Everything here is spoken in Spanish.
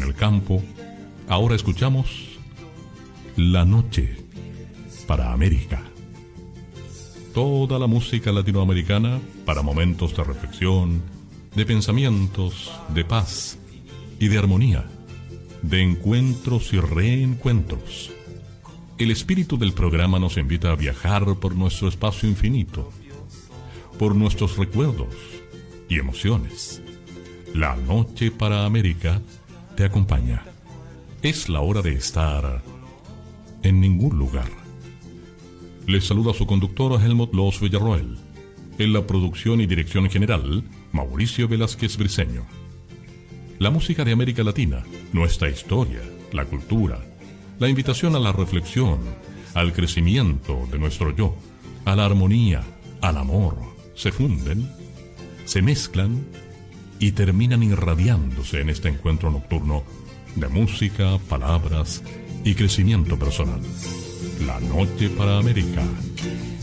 el campo, ahora escuchamos La Noche para América. Toda la música latinoamericana para momentos de reflexión, de pensamientos, de paz y de armonía, de encuentros y reencuentros. El espíritu del programa nos invita a viajar por nuestro espacio infinito, por nuestros recuerdos y emociones. La Noche para América te acompaña. Es la hora de estar en ningún lugar. Les saluda su conductor Helmut Loos Villarroel. En la producción y dirección general, Mauricio Velázquez Briceño. La música de América Latina, nuestra historia, la cultura, la invitación a la reflexión, al crecimiento de nuestro yo, a la armonía, al amor, se funden, se mezclan y terminan irradiándose en este encuentro nocturno de música, palabras y crecimiento personal. La Noche para América.